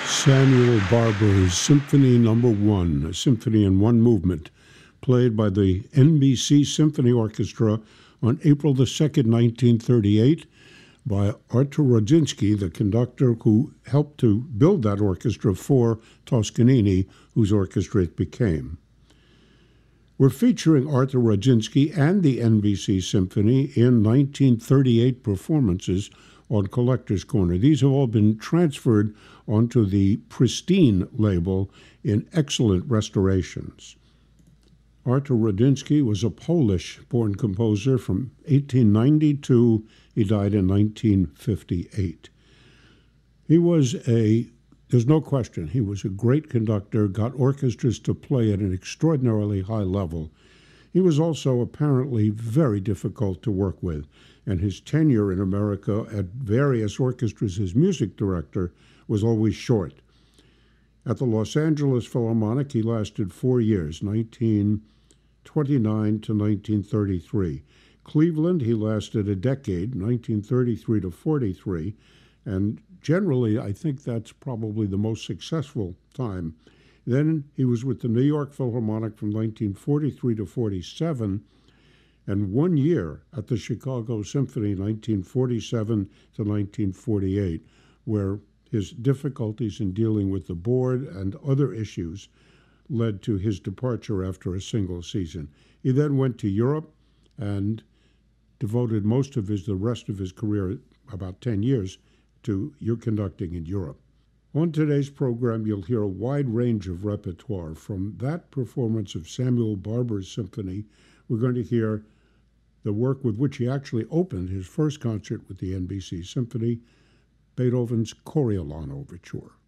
Samuel Barber's Symphony No. 1, a symphony in one movement, played by the NBC Symphony Orchestra on April the 2nd, 1938, by Artur Rudzinski, the conductor who helped to build that orchestra for Toscanini, whose orchestra it became. We're featuring Artur Rudzinski and the NBC Symphony in 1938 performances on Collector's Corner. These have all been transferred onto the Pristine label in excellent restorations. Artur Rudzinski was a Polish-born composer from 1892. He died in 1958. There's no question, he was a great conductor, got orchestras to play at an extraordinarily high level. He was also apparently very difficult to work with, and his tenure in America at various orchestras as music director was always short. At the Los Angeles Philharmonic, he lasted 4 years, 1929 to 1933. Cleveland, he lasted a decade, 1933 to 43, and generally, I think that's probably the most successful time. Then he was with the New York Philharmonic from 1943 to 47, and 1 year at the Chicago Symphony, 1947 to 1948, where his difficulties in dealing with the board and other issues led to his departure after a single season. He then went to Europe and devoted the rest of his career, about 10 years, to conducting in Europe. On today's program, you'll hear a wide range of repertoire. From that performance of Samuel Barber's symphony, we're going to hear the work with which he actually opened his first concert with the NBC Symphony, Beethoven's Coriolan Overture.